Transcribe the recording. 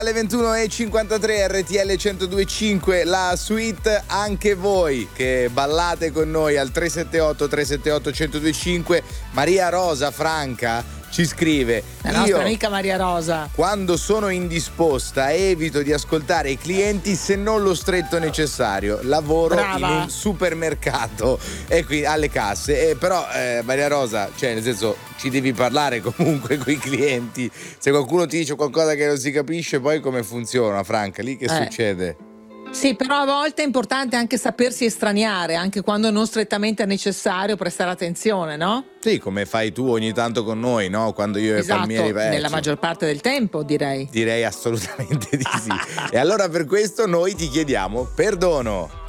Alle 21:53 RTL 102.5 la suite, anche voi che ballate con noi al 378 378 1025. Maria Rosa Franca ci scrive: la nostra io, amica Maria Rosa, quando sono indisposta evito di ascoltare i clienti se non lo stretto necessario. Lavoro in un supermercato e qui alle casse, però Maria Rosa, cioè nel senso, ci devi parlare comunque con i clienti. Se qualcuno ti dice qualcosa che non si capisce, poi come funziona, Franca? Lì che succede? Sì, però a volte è importante anche sapersi estraniare, anche quando non strettamente è necessario prestare attenzione, no? Sì, come fai tu ogni tanto con noi, no? Quando io e Palmieri nella maggior parte del tempo, direi. Direi assolutamente di sì. E allora per questo noi ti chiediamo perdono.